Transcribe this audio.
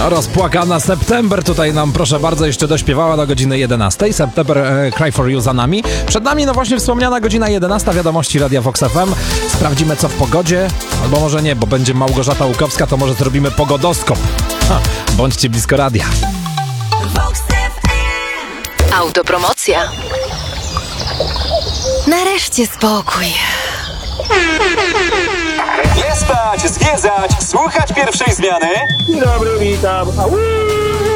Rozpłakana September tutaj nam, proszę bardzo, jeszcze dośpiewała do godziny 11. September Cry for You za nami. Przed nami, no właśnie wspomniana godzina 11, wiadomości Radia Vox FM. Sprawdzimy, co w pogodzie, albo może nie, bo będzie Małgorzata Łukowska, to może zrobimy pogodoskop. Bądźcie blisko radia. Autopromocja. Nareszcie spokój. Nie spać, zwiedzać, słuchać pierwszej zmiany. Dzień dobry, witam.